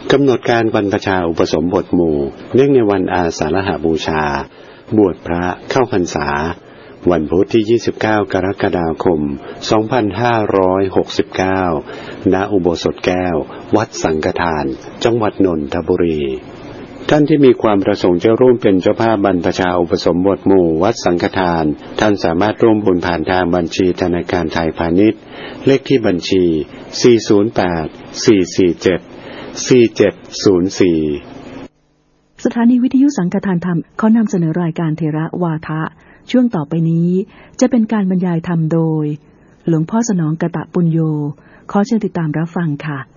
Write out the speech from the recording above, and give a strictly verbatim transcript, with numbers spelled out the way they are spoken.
กำหนดการบรรพชาอุปสมบทหมู่เนื่องในวันอาสาฬหบูชาบวชพระเข้าพรรษาวันพุธที่ยี่สิบเก้ากรกฎาคมสองพันห้าร้อยหกสิบเก้าณอุโบสถแก้ววัดสังฆทานจังหวัดนนทบุรีท่านที่มีความประสงค์จะร่วมเป็นเจ้าภาพบรรพชาอุปสมบทหมู่วัดสังฆทานท่านสามารถร่วมบุญผ่านทางบัญชีธนาคารไทยพาณิชย์เลขที่บัญชีสี่ ศูนย์ แปด สี่ สี่ เจ็ด สี่ เจ็ด ศูนย์ สี่สถานีวิทยุสังฆทานธรรมเขานำเสนอรายการเทระวาทะช่วงต่อไปนี้จะเป็นการบรรยายธรรมโดยหลวงพ่อสนองกตปุญโญขอเชิญติดตามรับฟังค่ะ